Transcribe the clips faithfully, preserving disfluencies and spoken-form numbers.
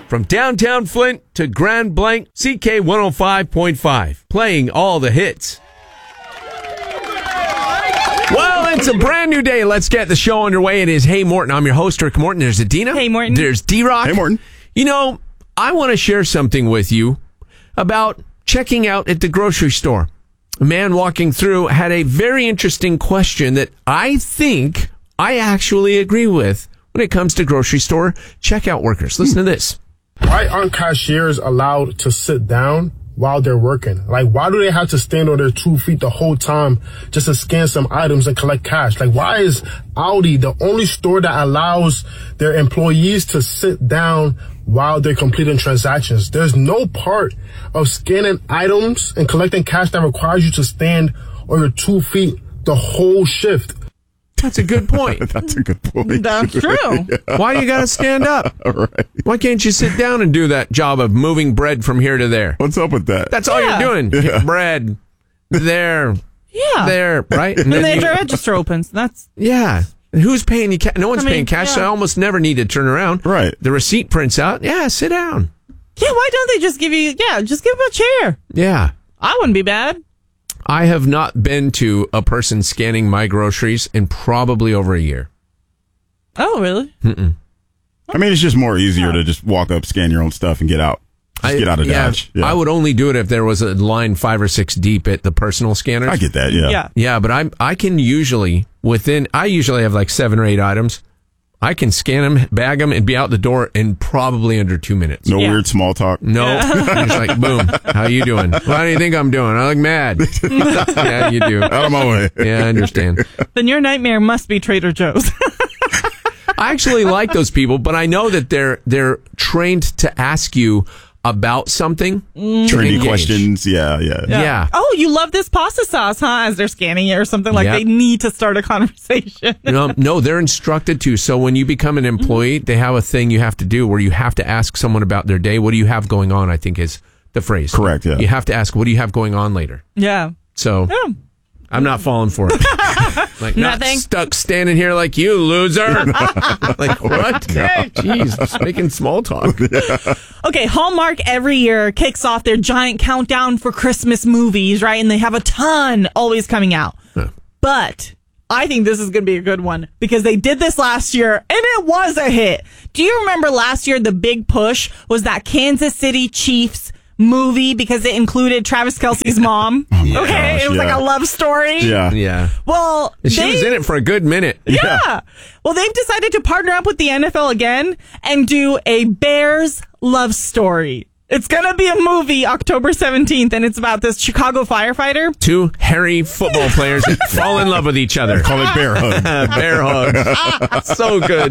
From downtown Flint to Grand Blanc, C K one oh five point five, playing all the hits. Well, it's a brand new day. Let's get the show underway. It is Hey Morton. I'm your host, Rick Morton. There's Adina. Hey Morton. There's D-Rock. Hey Morton. You know, I want to share something with you about checking out at the grocery store. A man walking through had a very interesting question that I think I actually agree with when it comes to grocery store checkout workers. Listen to this. Why aren't cashiers allowed to sit down while they're working? Like, why do they have to stand on their two feet the whole time just to scan some items and collect cash? Like, why is Aldi the only store that allows their employees to sit down while they're completing transactions? There's no part of scanning items and collecting cash that requires you to stand on your two feet the whole shift. That's a good point. That's a good point. That's true. Yeah. Why you got to stand up? Right. Why can't you sit down and do that job of moving bread from here to there? What's up with that? That's all Yeah. you're doing. Yeah. Bread, there, Yeah. there, right? And then then you- the register opens. That's yeah. And who's paying you? Ca- no one's I mean, paying cash, so I yeah. almost never need to turn around. Right. The receipt prints out. Yeah, sit down. yeah. Why don't they just give you? Yeah, just give them a chair. Yeah. I wouldn't be bad. I have not been to a person scanning my groceries in probably over a year. Oh, really? I mean, it's just more easier to just walk up, scan your own stuff, and get out. Just I, get out of yeah, Dodge. Yeah. I would only do it if there was a line five or six deep at the personal scanners. I get that. Yeah. Yeah. Yeah, but I I can usually within I usually have like seven or eight items. I can scan them, bag them, and be out the door in probably under two minutes. No Yeah. weird small talk. No, I'm just like boom. How you doing? Well, how do you think I'm doing? I look mad. Yeah, you do. Out of my way. Yeah, I understand. Then your nightmare must be Trader Joe's. I actually like those people, but I know that they're they're trained to ask you about something. to Trendy engage. questions. Yeah, yeah. Yeah. Oh, you love this pasta sauce, huh? As they're scanning it or something, like Yep. they need to start a conversation. No, no, they're instructed to. So when you become an employee, they have a thing you have to do where you have to ask someone about their day. What do you have going on? I think is the phrase. Correct, yeah. You have to ask, what do you have going on later? Yeah. So Yeah. I'm not falling for it. Like not Nothing? stuck standing here like you, loser. Like what? Jeez, just making small talk. Okay, Hallmark every year kicks off their giant countdown for Christmas movies, right? And they have a ton always coming out. Huh. But I think this is going to be a good one because they did this last year and it was a hit. Do you remember last year the big push was that Kansas City Chiefs movie because it included Travis Kelce's mom? Okay, gosh, it was like yeah. a love story. Yeah. Yeah. Well, She they- was in it for a good minute. Yeah. Well, they've decided to partner up with the N F L again and do a Bears love story. It's going to be a movie October seventeenth, and it's about this Chicago firefighter. Two hairy football players that fall in love with each other. Call it bear hug. Bear hugs. So good.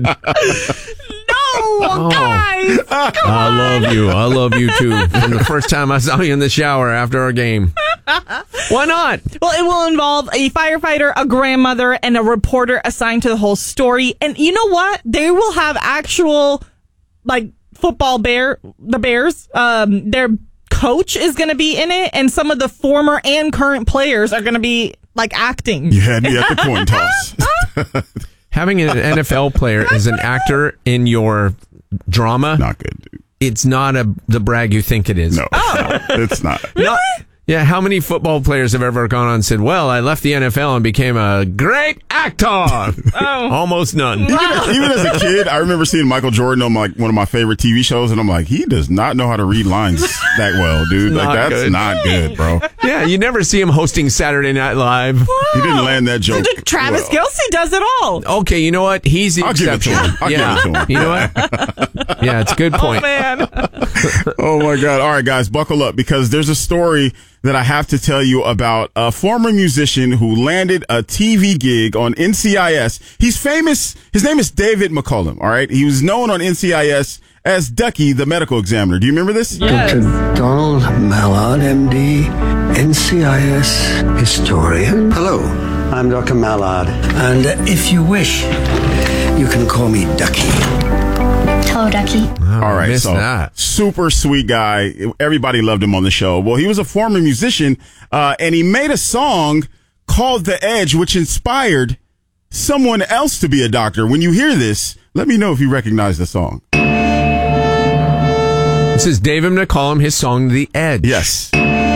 No, guys. I love you. I love you too. From the first time I saw you in the shower after our game. Why not? Well, it will involve a firefighter, a grandmother, and a reporter assigned to the whole story. And you know what? They will have actual, like, football bear, the Bears. Um, their coach is going to be in it, and some of the former and current players are going to be, like, acting. You had me at the coin toss. Having an N F L player as an actor in your drama, Not good, dude. it's not a the brag you think it is. No. It's not. Not- yeah, how many football players have ever gone on and said, well, I left the N F L and became a great actor? Oh. Almost none. Even, even as a kid, I remember seeing Michael Jordan on like one of my favorite T V shows, and I'm like, he does not know how to read lines that well, dude. Like Not that's good. not good, bro. Yeah, you never see him hosting Saturday Night Live. He didn't land that joke. Travis well. Kelce does it all. Okay, you know what? He's the I'll give it to exception. him. I'll yeah. give it to him. You know what? Yeah, it's a good Oh, point. man. Oh my God. All right, guys, buckle up because there's a story that I have to tell you about a former musician who landed a T V gig on N C I S. He's famous. His name is David McCullum. All right. He was known on N C I S as Ducky, the medical examiner. Do you remember this? Yes. Doctor Donald Mallard, M D, N C I S historian. Hello, I'm Doctor Mallard, and if you wish, you can call me Ducky. Hello, Ducky. Oh, All right, missed so that. super sweet guy. Everybody loved him on the show. Well, he was a former musician, uh, and he made a song called The Edge, which inspired someone else to be a doctor. When you hear this, let me know if you recognize the song. This is David McCollum, his song, The Edge. Yes.